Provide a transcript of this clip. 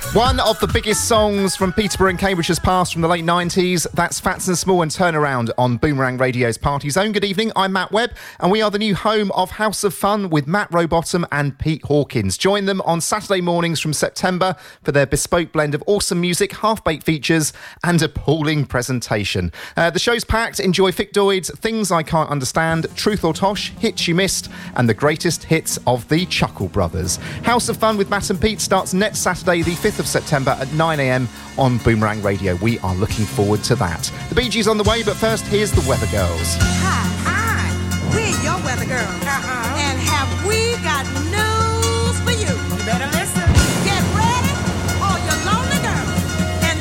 One of the biggest songs from Peterborough and Cambridge has passed from the late 90s. That's Fats and Small and Turnaround on Boomerang Radio's Party Zone. Good evening, I'm Matt Webb, and we are the new home of House of Fun with Matt Rowbottom and Pete Hawkins. Join them on Saturday mornings from September for their bespoke blend of awesome music, half-baked features and appalling presentation. The show's packed. Enjoy Fictoids, Things I Can't Understand, Truth or Tosh, Hits You Missed, and the greatest hits of the Chuckle Brothers. House of Fun with Matt and Pete starts next Saturday, the 5th of September at 9 a.m. on Boomerang Radio. We are looking forward to that. The Bee Gees on the way, but first, here's the Weather Girls. Hi, we're your Weather Girls. And have we got news for you? You better listen.